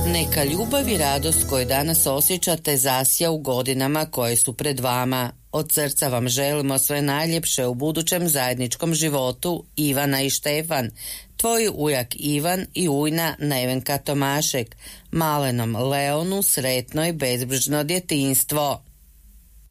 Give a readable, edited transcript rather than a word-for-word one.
Neka ljubav i radost koju danas osjećate zasja u godinama koje su pred vama. Od srca vam želimo sve najljepše u budućem zajedničkom životu, Ivana i Štefan, tvoj ujak Ivan i ujna Nevenka Tomašek, malenom Leonu sretno i bezbrižno djetinjstvo.